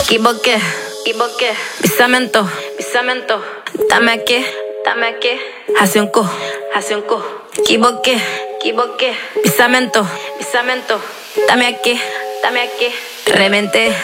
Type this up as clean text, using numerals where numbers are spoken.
equivoqué. Pisamento. Dame aquí. Hace un cu. Equivoqué. Pisamento. Dame aquí. Reventé.